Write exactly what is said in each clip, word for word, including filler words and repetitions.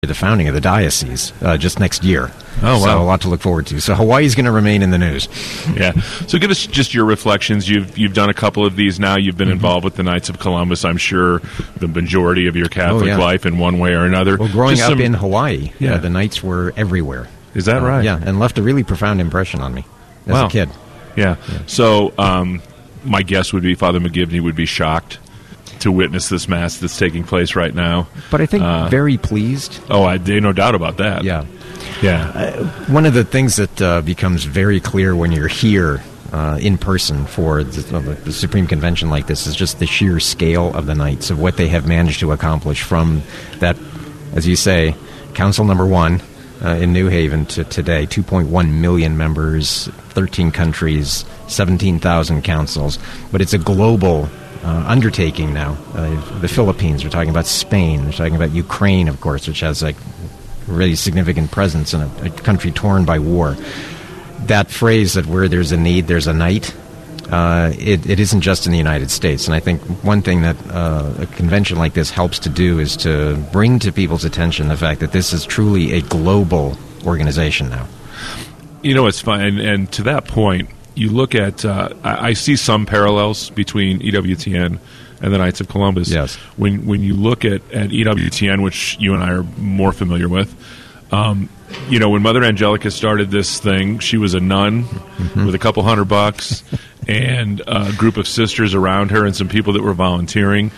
the founding of the diocese uh, just next year. Oh, wow. So a lot to look forward to. So Hawaii's going to remain in the news. Yeah. So give us just your reflections. You've you've done a couple of these now. You've been mm-hmm. involved with the Knights of Columbus, I'm sure, the majority of your Catholic oh, yeah. life in one way or another. Well, growing just up some, in Hawaii, yeah. uh, the Knights were everywhere. Is that uh, right? Yeah, and left a really profound impression on me as wow. a kid. Yeah. yeah. So um, my guess would be Father McGivney would be shocked to witness this Mass that's taking place right now. But I think uh, very pleased. Oh, I no doubt about that. Yeah. Yeah. Uh, one of the things that uh, becomes very clear when you're here uh, in person for the, uh, the Supreme Convention like this is just the sheer scale of the Knights, of what they have managed to accomplish from that, as you say, Council Number One uh, in New Haven to today, two point one million members, thirteen countries, seventeen thousand councils. But it's a global uh, undertaking now. Uh, the Philippines, we're talking about Spain, we're talking about Ukraine, of course, which has like really significant presence in a, a country torn by war. That phrase that where there's a need, there's a knight, uh, it, it isn't just in the United States. And I think one thing that uh, a convention like this helps to do is to bring to people's attention the fact that this is truly a global organization now. You know, it's fun. And, and to that point, you look at, uh, I, I see some parallels between E W T N and the Knights of Columbus. Yes. When when you look at, at E W T N, which you and I are more familiar with, um, you know, when Mother Angelica started this thing, she was a nun mm-hmm. with a couple hundred bucks and a group of sisters around her and some people that were volunteering.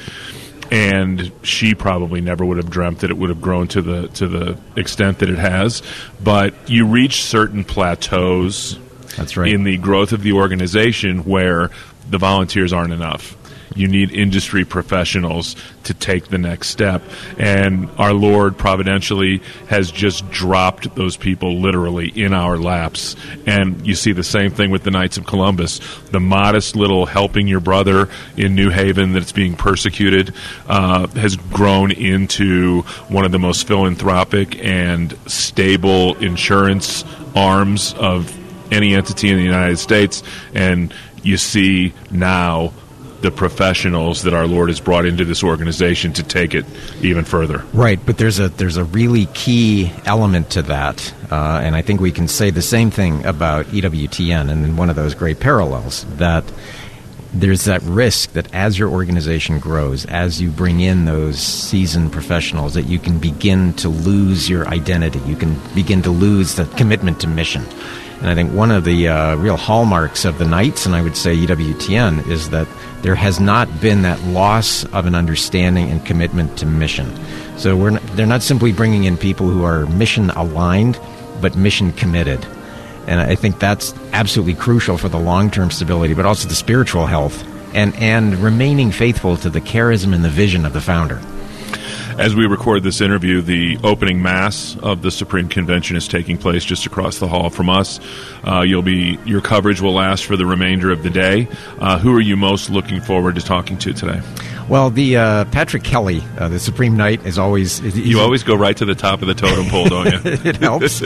And she probably never would have dreamt that it would have grown to the to the extent that it has. But you reach certain plateaus That's right. in the growth of the organization where the volunteers aren't enough. You need industry professionals to take the next step. And our Lord providentially has just dropped those people literally in our laps. And you see the same thing with the Knights of Columbus. The modest little helping your brother in New Haven that's being persecuted uh, has grown into one of the most philanthropic and stable insurance arms of any entity in the United States. And you see now the professionals that our Lord has brought into this organization to take it even further. Right, but there's a there's a really key element to that, uh, and I think we can say the same thing about E W T N, and one of those great parallels, that there's that risk that as your organization grows, as you bring in those seasoned professionals, that you can begin to lose your identity. You can begin to lose the commitment to mission. And I think one of the uh, real hallmarks of the Knights, and I would say E W T N, is that there has not been that loss of an understanding and commitment to mission. So we're not, they're not simply bringing in people who are mission-aligned, but mission-committed. And I think that's absolutely crucial for the long-term stability, but also the spiritual health, and, and remaining faithful to the charism and the vision of the founder. As we record this interview, the opening Mass of the Supreme Convention is taking place just across the hall from us. Uh, you'll be your coverage will last for the remainder of the day. Uh, who are you most looking forward to talking to today? Well, the uh, Patrick Kelly, uh, the Supreme Knight, is always... You always go right to the top of the totem pole, don't you? It helps.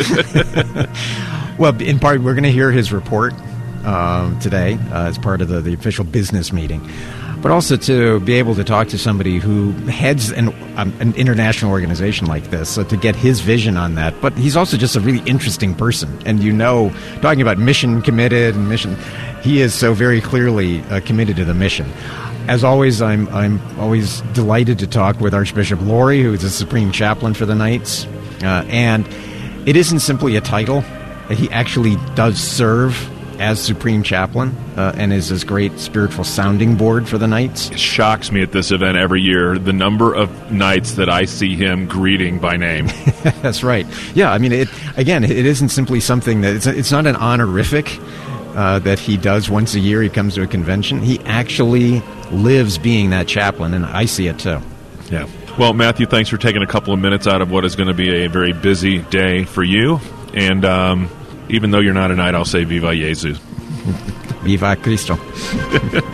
Well, in part, we're going to hear his report um, today uh, as part of the, the official business meeting. But also to be able to talk to somebody who heads an, um, an international organization like this, so to get his vision on that. But he's also just a really interesting person. And you know, talking about mission committed and mission, he is so very clearly uh, committed to the mission. As always, I'm I'm always delighted to talk with Archbishop Laurie, who is the Supreme Chaplain for the Knights. Uh, and it isn't simply a title. He actually does serve as Supreme Chaplain uh, and is this great spiritual sounding board for the Knights. It shocks me at this event every year, the number of Knights that I see him greeting by name. That's right. Yeah, I mean, it again, it isn't simply something that, it's, it's not an honorific uh, that he does once a year. He comes to a convention. He actually lives being that chaplain, and I see it too. Yeah. Well, Matthew, thanks for taking a couple of minutes out of what is going to be a very busy day for you. And um, even though you're not a Knight, I'll say Viva Jesus. Viva Cristo.